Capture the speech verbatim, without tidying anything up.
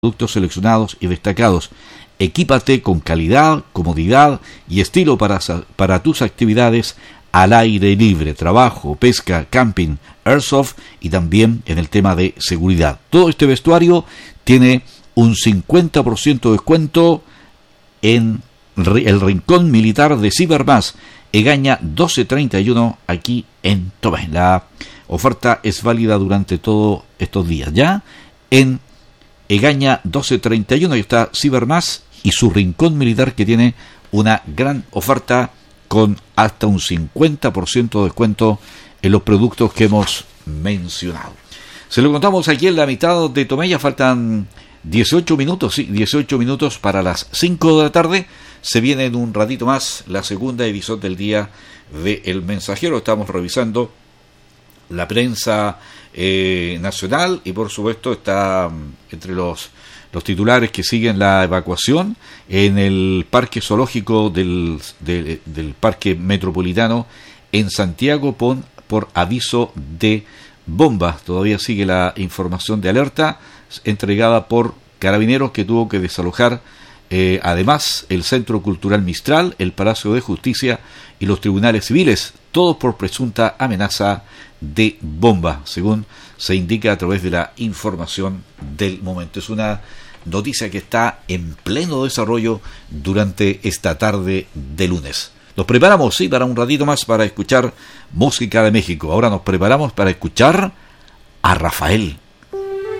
productos seleccionados y destacados. Equípate con calidad, comodidad y estilo para, para tus actividades al aire libre, trabajo, pesca, camping, airsoft y también en el tema de seguridad. Todo este vestuario tiene un cincuenta por ciento de descuento en el Rincón Militar de Cibermás, Egaña doce treinta y uno, aquí en Tomé. La oferta es válida durante todos estos días. Ya en Egaña doce treinta y uno está Cibermás y su Rincón Militar, que tiene una gran oferta con hasta un cincuenta por ciento de descuento en los productos que hemos mencionado. Se lo contamos aquí en la mitad de Tomé. Ya faltan dieciocho minutos, sí, dieciocho minutos para las cinco de la tarde. Se viene en un ratito más la segunda edición del día de El Mensajero. Estamos revisando la prensa eh, nacional y por supuesto está entre los, los titulares que siguen la evacuación en el parque zoológico del, de, del parque metropolitano en Santiago por, por aviso de bombas. Todavía sigue la información de alerta entregada por Carabineros, que tuvo que desalojar eh, además el Centro Cultural Mistral, el Palacio de Justicia y los tribunales civiles, todos por presunta amenaza de bomba, según se indica a través de la información del momento. Es una noticia que está en pleno desarrollo durante esta tarde de lunes. Nos preparamos, sí, para un ratito más para escuchar música de México. Ahora nos preparamos para escuchar a Rafael.